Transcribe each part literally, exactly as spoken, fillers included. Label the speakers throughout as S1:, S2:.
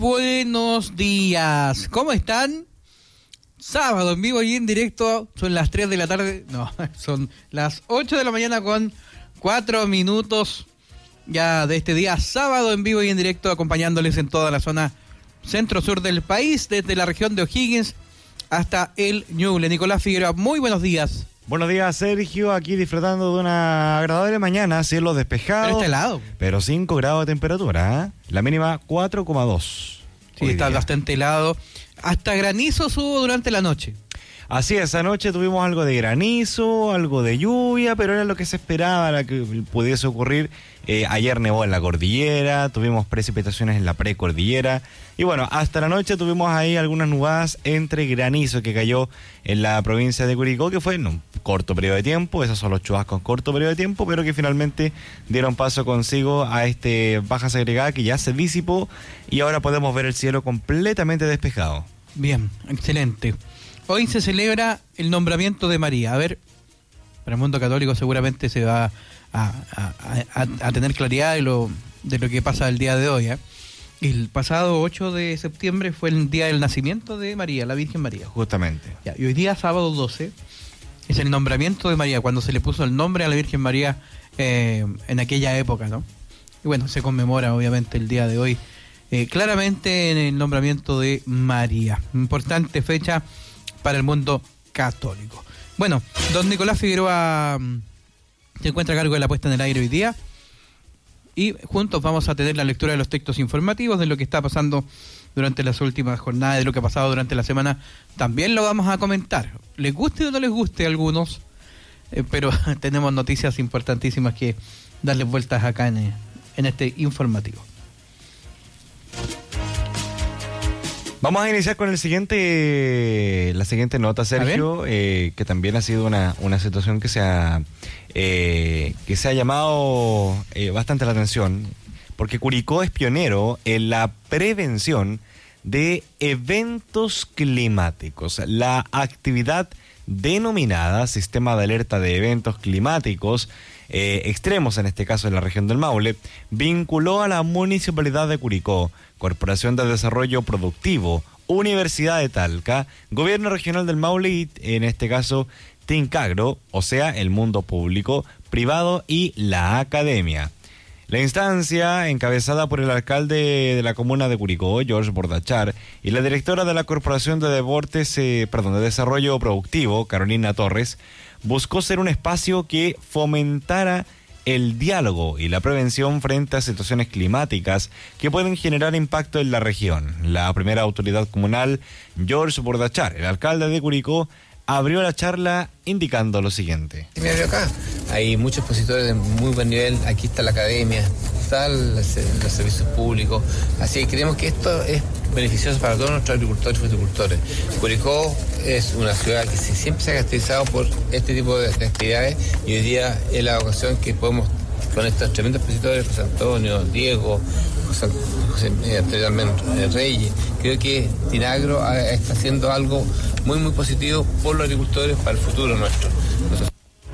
S1: Buenos días, ¿cómo están? Sábado en vivo y en directo, son las tres de la tarde, no, son las ocho de la mañana con cuatro minutos ya de este día, sábado en vivo y en directo, acompañándoles en toda la zona centro-sur del país, desde la región de O'Higgins hasta el Ñuble. Nicolás Figueroa, muy buenos días.
S2: Buenos días, Sergio, aquí disfrutando de una agradable mañana, cielo despejado.
S1: Pero está helado.
S2: Pero cinco grados de temperatura, ¿eh? La mínima cuatro coma dos.
S1: Sí, está día. Bastante helado. Hasta granizo hubo durante la noche.
S2: Así es, anoche tuvimos algo de granizo, algo de lluvia, pero era lo que se esperaba, la que pudiese ocurrir. Eh, ayer nevó en la cordillera, tuvimos precipitaciones en la precordillera. Y bueno, hasta la noche tuvimos ahí algunas nubadas entre granizo que cayó en la provincia de Curicó, que fue en un corto periodo de tiempo. Esos son los chubascos en corto periodo de tiempo, pero que finalmente dieron paso consigo a este baja segregada que ya se disipó y ahora podemos ver el cielo completamente despejado.
S1: Bien, excelente. Hoy se celebra el nombramiento de María. A ver, para el mundo católico seguramente se va a, a, a, a tener claridad de lo, de lo que pasa el día de hoy, ¿eh? El pasado ocho de septiembre fue el día del nacimiento de María, la Virgen María.
S2: Justamente.
S1: Ya, y hoy día, sábado doce, es el nombramiento de María, cuando se le puso el nombre a la Virgen María eh, en aquella época, ¿no? Y bueno, se conmemora obviamente el día de hoy, eh, claramente en el nombramiento de María. Importante fecha para el mundo católico. Bueno, don Nicolás Figueroa um, se encuentra a cargo de la puesta en el aire hoy día y juntos vamos a tener la lectura de los textos informativos de lo que está pasando durante las últimas jornadas, de lo que ha pasado durante la semana. También lo vamos a comentar, les guste o no les guste a algunos, eh, pero tenemos noticias importantísimas que darles vueltas acá en, en este informativo.
S2: Vamos a iniciar con el siguiente, la siguiente nota, Sergio, eh, que también ha sido una, una situación que se ha, eh, que se ha llamado eh, bastante la atención, porque Curicó es pionero en la prevención de eventos climáticos. La actividad denominada Sistema de Alerta de Eventos Climáticos eh, Extremos, en este caso en la región del Maule, vinculó a la Municipalidad de Curicó, Corporación de Desarrollo Productivo, Universidad de Talca, Gobierno Regional del Maule y, en este caso, Tincagro, o sea, el mundo público, privado y la academia. La instancia, encabezada por el alcalde de la comuna de Curicó, George Bordachar, y la directora de la Corporación de Deportes, eh, perdón, de Desarrollo Productivo, Carolina Torres, buscó ser un espacio que fomentara el diálogo y la prevención frente a situaciones climáticas que pueden generar impacto en la región. La primera autoridad comunal, George Bordachar, el alcalde de Curicó, abrió la charla indicando lo siguiente.
S3: Me abrió acá. Hay muchos expositores de muy buen nivel. Aquí está la academia, están los servicios públicos. Así que creemos que esto es beneficioso para todos nuestros agricultores y fruticultores. Curicó es una ciudad que siempre se ha caracterizado por este tipo de actividades y hoy día es la ocasión que podemos, con estos tremendos expositores, José Antonio, Diego, José, José eh, Reyes, creo que Tinagro está haciendo algo muy muy positivo por los agricultores para el futuro nuestro. Nosotros...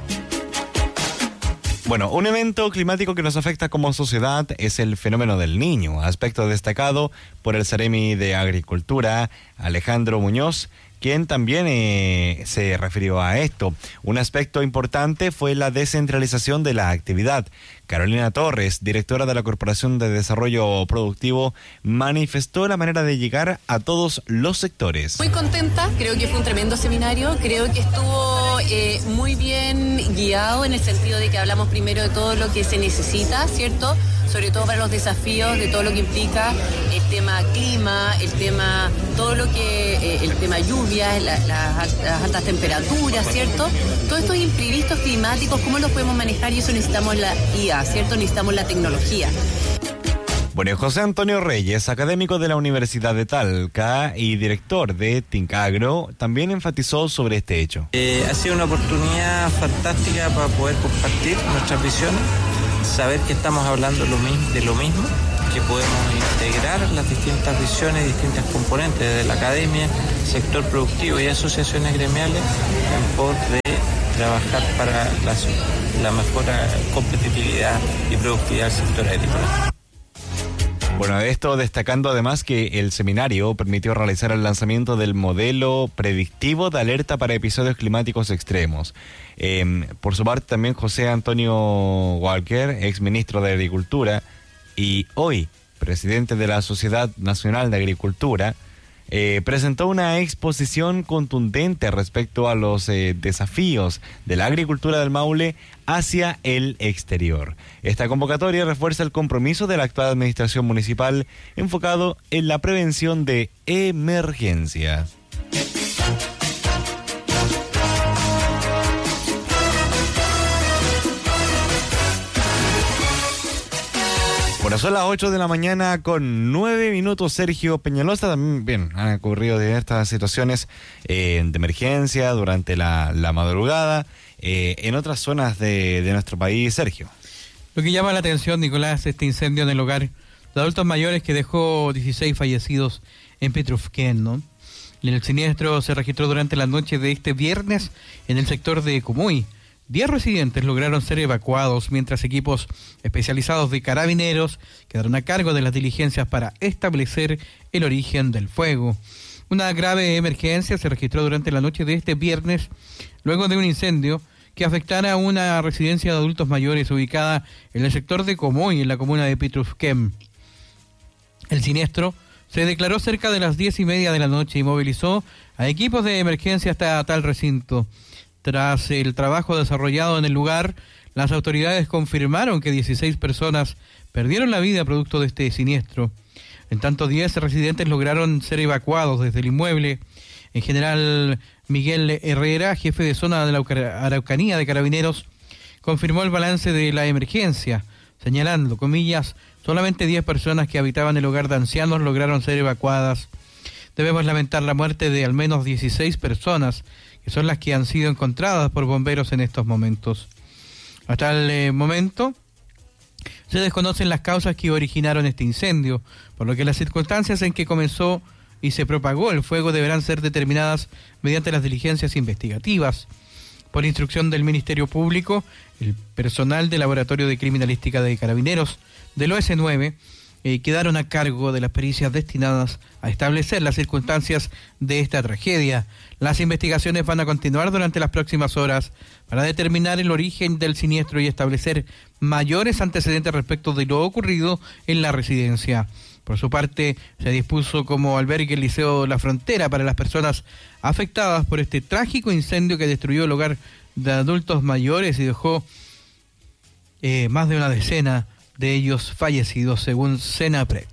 S2: Bueno, un evento climático que nos afecta como sociedad es el fenómeno del Niño, aspecto destacado por el Seremi de Agricultura, Alejandro Muñoz, quien también eh, se refirió a esto. Un aspecto importante fue la descentralización de la actividad. Carolina Torres, directora de la Corporación de Desarrollo Productivo, manifestó la manera de llegar a todos los sectores.
S4: Muy contenta, creo que fue un tremendo seminario, creo que estuvo eh, muy bien guiado en el sentido de que hablamos primero de todo lo que se necesita, ¿cierto? Sobre todo para los desafíos de todo lo que implica el tema clima, el tema, todo lo que, eh, el tema lluvias, la, la, las altas temperaturas, ¿cierto? Todos estos imprevistos climáticos, ¿cómo los podemos manejar? Y eso necesitamos la I A, ¿cierto? Necesitamos la tecnología.
S2: Bueno, José Antonio Reyes, académico de la Universidad de Talca y director de Tincagro, también enfatizó sobre este hecho.
S5: Eh, ha sido una oportunidad fantástica para poder compartir nuestras visiones, saber que estamos hablando lo mismo, de lo mismo, que podemos integrar las distintas visiones, distintas componentes de la academia, sector productivo y asociaciones gremiales en pos de trabajar para la, la mejor competitividad y productividad del sector agrícola.
S2: Bueno, esto destacando además que el seminario permitió realizar el lanzamiento del modelo predictivo de alerta para episodios climáticos extremos. Eh, por su parte también José Antonio Walker, ex ministro de Agricultura y hoy presidente de la Sociedad Nacional de Agricultura, Eh, presentó una exposición contundente respecto a los eh, desafíos de la agricultura del Maule hacia el exterior. Esta convocatoria refuerza el compromiso de la actual administración municipal enfocado en la prevención de emergencias. Bueno, son las ocho de la mañana con nueve minutos. Sergio Peñalosa, también bien, han ocurrido diversas situaciones eh, de emergencia durante la, la madrugada eh, en otras zonas de, de nuestro país, Sergio.
S1: Lo que llama la atención, Nicolás, este incendio en el hogar de adultos mayores que dejó dieciséis fallecidos en Petrufquén, ¿no? El siniestro se registró durante la noche de este viernes en el sector de Comuy. Diez residentes lograron ser evacuados, mientras equipos especializados de carabineros quedaron a cargo de las diligencias para establecer el origen del fuego. Una grave emergencia se registró durante la noche de este viernes, luego de un incendio que afectara a una residencia de adultos mayores ubicada en el sector de Comuy, en la comuna de Petrufquén. El siniestro se declaró cerca de las diez y media de la noche y movilizó a equipos de emergencia hasta tal recinto. Tras el trabajo desarrollado en el lugar, las autoridades confirmaron que dieciséis personas perdieron la vida producto de este siniestro. En tanto, diez residentes lograron ser evacuados desde el inmueble. En general, Miguel Herrera, jefe de zona de la Araucanía de Carabineros, confirmó el balance de la emergencia, señalando, comillas, solamente diez personas que habitaban el hogar de ancianos lograron ser evacuadas. Debemos lamentar la muerte de al menos dieciséis personas, que son las que han sido encontradas por bomberos en estos momentos. Hasta el eh, momento se desconocen las causas que originaron este incendio, por lo que las circunstancias en que comenzó y se propagó el fuego deberán ser determinadas mediante las diligencias investigativas. Por instrucción del Ministerio Público, el personal del Laboratorio de Criminalística de Carabineros del O S nueve eh, quedaron a cargo de las pericias destinadas a establecer las circunstancias de esta tragedia. Las investigaciones van a continuar durante las próximas horas para determinar el origen del siniestro y establecer mayores antecedentes respecto de lo ocurrido en la residencia. Por su parte, se dispuso como albergue el Liceo La Frontera para las personas afectadas por este trágico incendio que destruyó el hogar de adultos mayores y dejó eh, más de una decena de ellos fallecidos, según Senapred.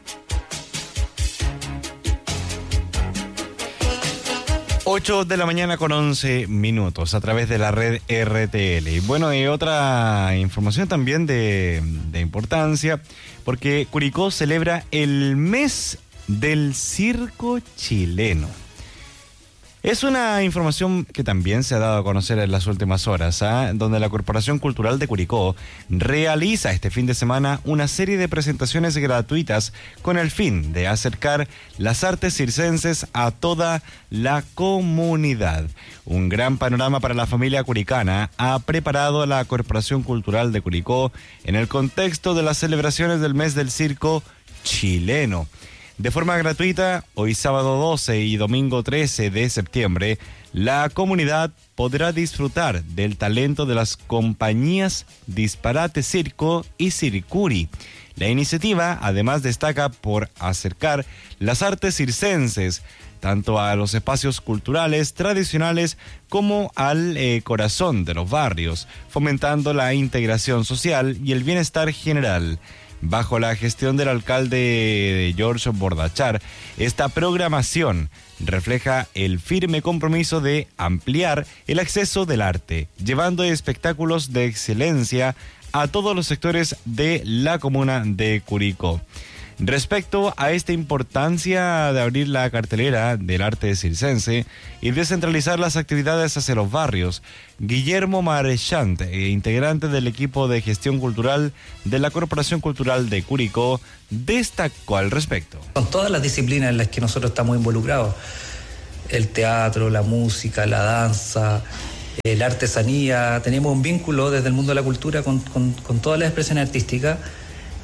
S2: ocho de la mañana con once minutos a través de la red R T L. Y bueno, y otra información también de, de importancia, porque Curicó celebra el mes del circo chileno. Es una información que también se ha dado a conocer en las últimas horas, ¿eh? donde la Corporación Cultural de Curicó realiza este fin de semana una serie de presentaciones gratuitas con el fin de acercar las artes circenses a toda la comunidad. Un gran panorama para la familia curicana ha preparado la Corporación Cultural de Curicó en el contexto de las celebraciones del mes del circo chileno. De forma gratuita, hoy sábado doce y domingo trece de septiembre, la comunidad podrá disfrutar del talento de las compañías Disparate Circo y Circuri. La iniciativa además destaca por acercar las artes circenses tanto a los espacios culturales tradicionales como al eh, corazón de los barrios, fomentando la integración social y el bienestar general. Bajo la gestión del alcalde George Bordachar, esta programación refleja el firme compromiso de ampliar el acceso del arte, llevando espectáculos de excelencia a todos los sectores de la comuna de Curicó. Respecto a esta importancia de abrir la cartelera del arte circense y descentralizar las actividades hacia los barrios, Guillermo Marchant, integrante del equipo de gestión cultural de la Corporación Cultural de Curicó, destacó al respecto.
S6: Con todas las disciplinas en las que nosotros estamos involucrados, el teatro, la música, la danza, eh, la artesanía, tenemos un vínculo desde el mundo de la cultura con, con, con todas las expresiones artísticas.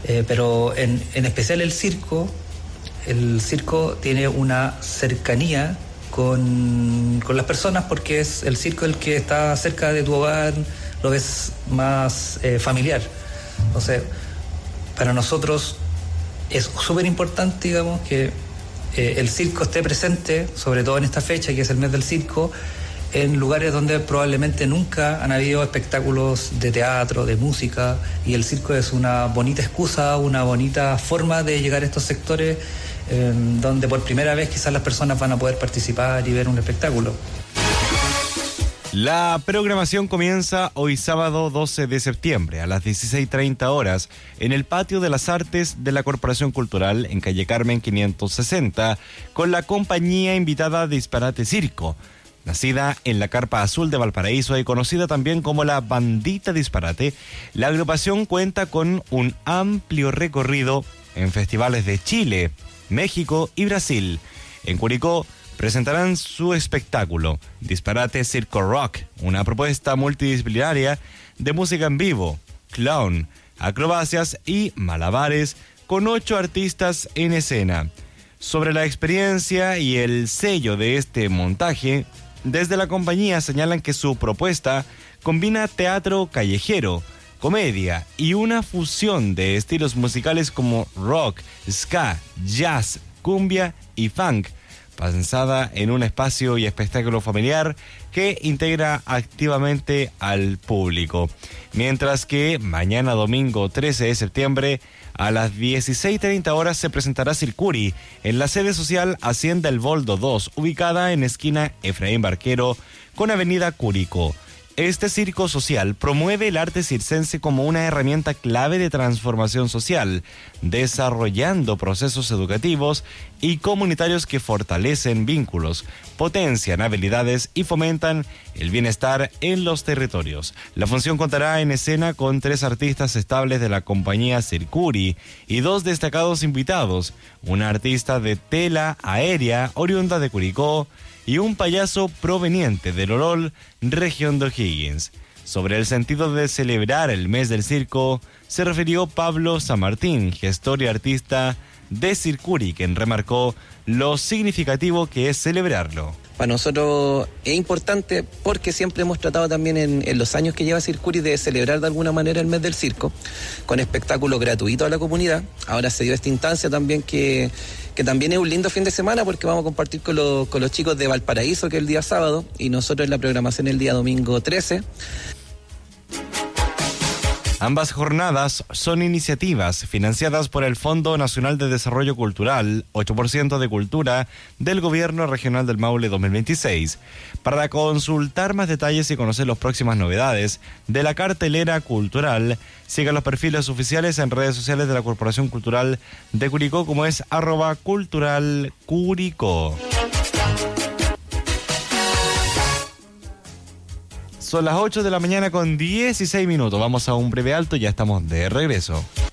S6: Eh, pero en, en especial el circo, el circo tiene una cercanía con, con las personas porque es el circo el que está cerca de tu hogar, lo ves más eh, familiar. Entonces, para nosotros es súper importante, digamos, que eh, el circo esté presente, sobre todo en esta fecha, que es el mes del circo, en lugares donde probablemente nunca han habido espectáculos de teatro, de música, y el circo es una bonita excusa, una bonita forma de llegar a estos sectores eh, donde por primera vez quizás las personas van a poder participar y ver un espectáculo.
S2: La programación comienza hoy sábado doce de septiembre a las dieciséis treinta horas en el Patio de las Artes de la Corporación Cultural en calle Carmen quinientos sesenta con la compañía invitada Disparate Circo. Nacida en la Carpa Azul de Valparaíso y conocida también como la Bandita Disparate, la agrupación cuenta con un amplio recorrido en festivales de Chile, México y Brasil. En Curicó presentarán su espectáculo Disparate Circo Rock, una propuesta multidisciplinaria de música en vivo, clown, acrobacias y malabares con ocho artistas en escena. Sobre la experiencia y el sello de este montaje, desde la compañía señalan que su propuesta combina teatro callejero, comedia y una fusión de estilos musicales como rock, ska, jazz, cumbia y funk, pensada en un espacio y espectáculo familiar que integra activamente al público. Mientras que mañana domingo trece de septiembre a las dieciséis treinta horas se presentará Circuri en la sede social Hacienda El Boldo dos, ubicada en esquina Efraín Barquero con avenida Curicó. Este circo social promueve el arte circense como una herramienta clave de transformación social, desarrollando procesos educativos y comunitarios que fortalecen vínculos, potencian habilidades y fomentan el bienestar en los territorios. La función contará en escena con tres artistas estables de la compañía Circuri y dos destacados invitados, una artista de tela aérea oriunda de Curicó, y un payaso proveniente del Orol, región de O'Higgins. Sobre el sentido de celebrar el mes del circo, se refirió Pablo San Martín, gestor y artista de Circuri, quien remarcó lo significativo que es celebrarlo.
S7: Para nosotros es importante porque siempre hemos tratado también en, en los años que lleva Circuri de celebrar de alguna manera el mes del circo, con espectáculos gratuitos a la comunidad. Ahora se dio esta instancia también que, que también es un lindo fin de semana porque vamos a compartir con, lo, con los chicos de Valparaíso, que es el día sábado, y nosotros en la programación el día domingo trece.
S2: Ambas jornadas son iniciativas financiadas por el Fondo Nacional de Desarrollo Cultural, ocho por ciento de cultura, del Gobierno Regional del Maule dos mil veintiséis. Para consultar más detalles y conocer las próximas novedades de la cartelera cultural, sigan los perfiles oficiales en redes sociales de la Corporación Cultural de Curicó, como es arroba cultural Curicó. Son las ocho de la mañana con dieciséis minutos. Vamos a un breve alto y ya estamos de regreso.